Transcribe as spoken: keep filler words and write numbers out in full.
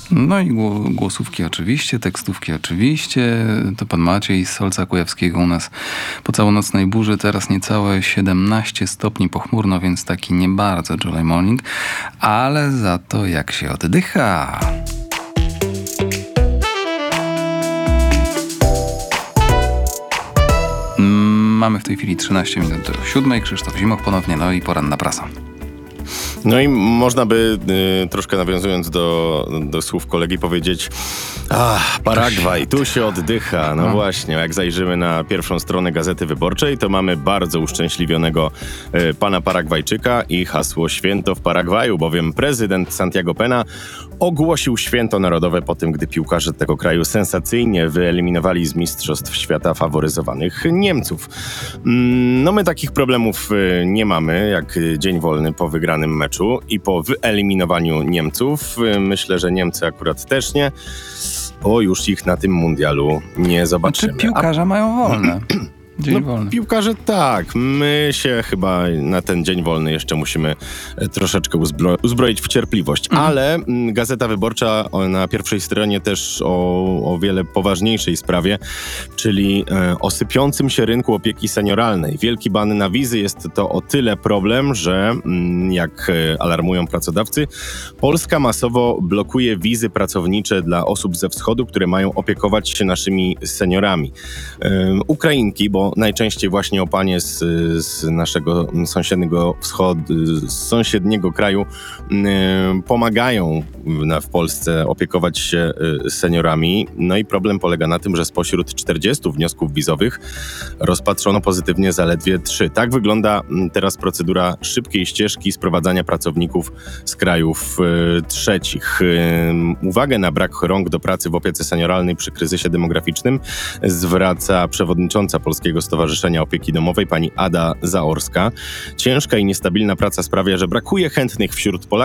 No i gło- głosówki oczywiście, tekstówki oczywiście. To pan Maciej z Solca Kujawskiego u nas po całonocnej burzy. Teraz niecałe siedemnaście stopni pochmurno, więc taki nie bardzo July morning. Ale za to jak się oddycha. Mamy w tej chwili trzynaście minut do siódmej. Krzysztof Zimoch ponownie, no i poranna prasa. No i można by, y, troszkę nawiązując do, do słów kolegi, powiedzieć: ach, Paragwaj, tu się oddycha. No, no właśnie, jak zajrzymy na pierwszą stronę Gazety Wyborczej, to mamy bardzo uszczęśliwionego y, pana Paragwajczyka i hasło Święto w Paragwaju, bowiem prezydent Santiago Pena ogłosił święto narodowe po tym, gdy piłkarze tego kraju sensacyjnie wyeliminowali z Mistrzostw Świata faworyzowanych Niemców. No my takich problemów y, nie mamy, jak dzień wolny po wygranym meczu i po wyeliminowaniu Niemców. Myślę, że Niemcy akurat też nie, bo już ich na tym mundialu nie zobaczymy. Znaczy piłkarze A... mają wolne. Dzień no, wolny. Piłkarze tak. My się chyba na ten dzień wolny jeszcze musimy troszeczkę uzbro- uzbroić w cierpliwość. Mhm. Ale m, Gazeta Wyborcza na pierwszej stronie też o, o wiele poważniejszej sprawie, czyli e, o sypiącym się rynku opieki senioralnej. Wielki ban na wizy jest to o tyle problem, że m, jak alarmują pracodawcy, Polska masowo blokuje wizy pracownicze dla osób ze wschodu, które mają opiekować się naszymi seniorami. E, Ukrainki, bo najczęściej właśnie o panie z, z naszego sąsiedniego wschodu, z sąsiedniego kraju y, pomagają na, w Polsce opiekować się y, seniorami. No i problem polega na tym, że spośród czterdziestu wniosków wizowych rozpatrzono pozytywnie zaledwie trzy. Tak wygląda teraz procedura szybkiej ścieżki sprowadzania pracowników z krajów y, trzecich. Y, uwagę na brak rąk do pracy w opiece senioralnej przy kryzysie demograficznym zwraca przewodnicząca Polskiego Stowarzyszenia Opieki Domowej, pani Ada Zaorska. Ciężka i niestabilna praca sprawia, że brakuje chętnych wśród Polaków,